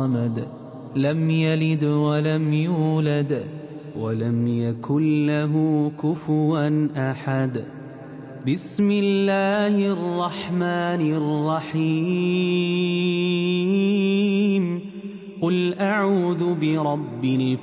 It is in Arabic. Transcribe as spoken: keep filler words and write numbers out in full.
الصمد لم يلد ولم يولد ولم يكن له كفوا أحد. بسم الله الرحمن الرحيم. قل أعوذ برب الفلق